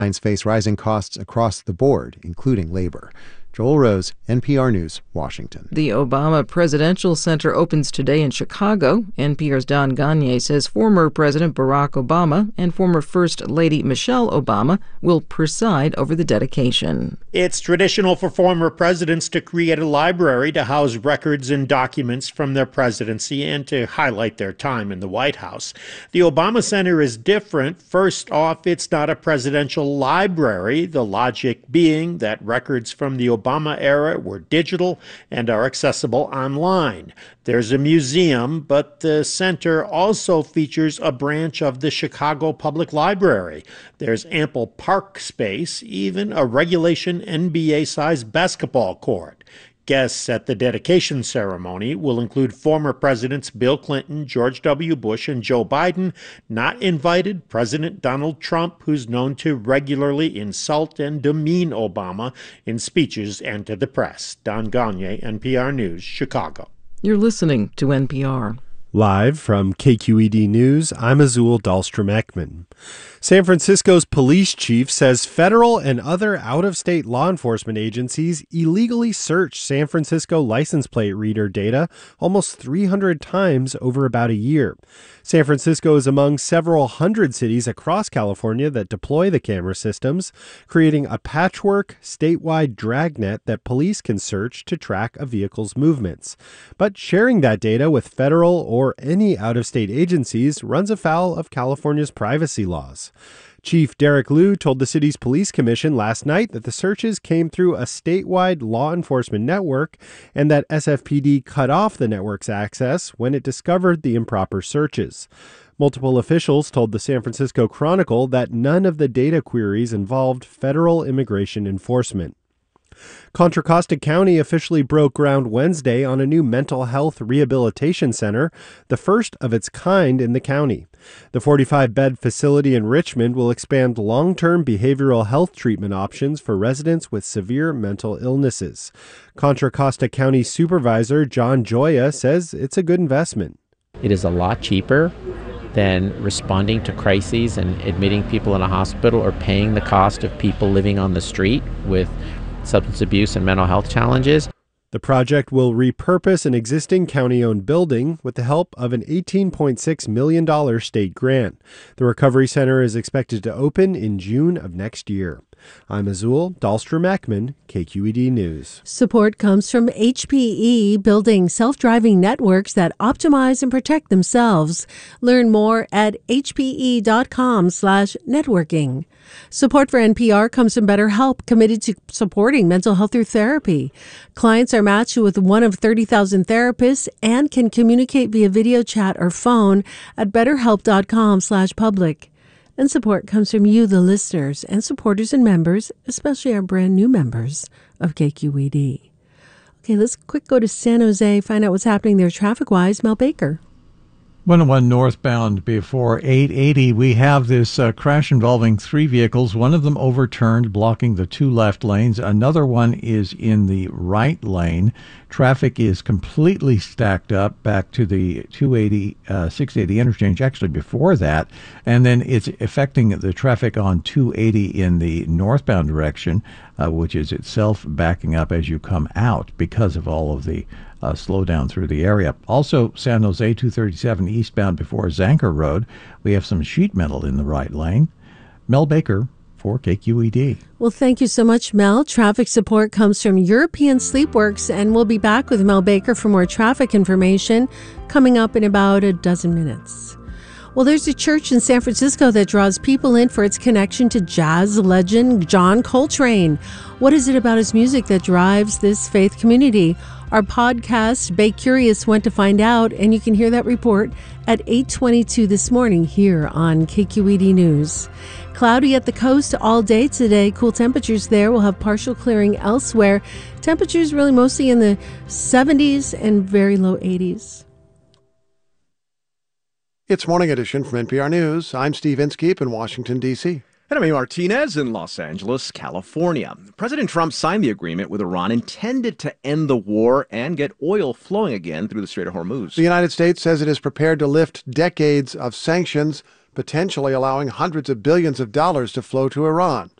Airlines face rising costs across the board, including labor. Joel Rose, NPR News, Washington. The Obama Presidential Center opens today in Chicago. NPR's Don Gagne says former President Barack Obama and former First Lady Michelle Obama will preside over the dedication. It's traditional for former presidents to create a library to house records and documents from their presidency and to highlight their time in the White House. The Obama Center is different. First off, it's not a presidential library, the logic being that records from the Obama era were digital and are accessible online. There's a museum, but the center also features a branch of the Chicago Public Library. There's ample park space, even a regulation NBA-sized basketball court. Guests at the dedication ceremony will include former presidents Bill Clinton, George W. Bush, and Joe Biden. Not invited, President Donald Trump, who's known to regularly insult and demean Obama in speeches and to the press. Don Gagne, NPR News, Chicago. You're listening to NPR. Live from KQED News, I'm Azul Dahlstrom-Ekman. San Francisco's police chief says federal and other out-of-state law enforcement agencies illegally searched San Francisco license plate reader data almost 300 times over about a year. San Francisco is among several hundred cities across California that deploy the camera systems, creating a patchwork statewide dragnet that police can search to track a vehicle's movements. But sharing that data with federal or any out-of-state agencies runs afoul of California's privacy laws. Chief Derek Liu told the city's police commission last night that the searches came through a statewide law enforcement network and that SFPD cut off the network's access when it discovered the improper searches. Multiple officials told the San Francisco Chronicle that none of the data queries involved federal immigration enforcement. Contra Costa County officially broke ground Wednesday on a new mental health rehabilitation center, the first of its kind in the county. The 45-bed facility in Richmond will expand long-term behavioral health treatment options for residents with severe mental illnesses. Contra Costa County Supervisor John Joya says it's a good investment. It is a lot cheaper than responding to crises and admitting people in a hospital or paying the cost of people living on the street with substance abuse and mental health challenges. The project will repurpose an existing county-owned building with the help of an $18.6 million state grant. The recovery center is expected to open in June of next year. I'm Azul Dahlstrom-Ekman, KQED News. Support comes from HPE, building self-driving networks that optimize and protect themselves. Learn more at hpe.com/networking. Support for NPR comes from BetterHelp, committed to supporting mental health through therapy. Clients are matched with one of 30,000 therapists and can communicate via video chat or phone at betterhelp.com/public. And support comes from you, the listeners, and supporters and members, especially our brand new members of KQED. Okay, let's quick go to San Jose, find out what's happening there traffic-wise. Mel Baker. 101 northbound before 880, we have this crash involving three vehicles. One of them overturned, blocking the two left lanes. Another one is in the right lane. Traffic is completely stacked up back to the 680 interchange, actually before that. And then it's affecting the traffic on 280 in the northbound direction, which is itself backing up as you come out because of all of the slowdown through the area. Also, San Jose 237 eastbound before Zanker Road, we have some sheet metal in the right lane. Mel Baker for KQED. Well, thank you so much, Mel. Traffic support comes from European Sleepworks, and we'll be back with Mel Baker for more traffic information coming up in about a dozen minutes. Well, there's a church in San Francisco that draws people in for its connection to jazz legend John Coltrane. What is it about his music that drives this faith community? Our podcast, Bay Curious, went to find out, and you can hear that report at 8:22 this morning here on KQED News. Cloudy at the coast all day today. Cool temperatures there. We'll have partial clearing elsewhere. Temperatures really mostly in the 70s and very low 80s. It's Morning Edition from NPR News. I'm Steve Inskeep in Washington, D.C. And I'm Amy Martinez in Los Angeles, California. President Trump signed the agreement with Iran intended to end the war and get oil flowing again through the Strait of Hormuz. The United States says it is prepared to lift decades of sanctions, potentially allowing hundreds of billions of dollars to flow to Iran.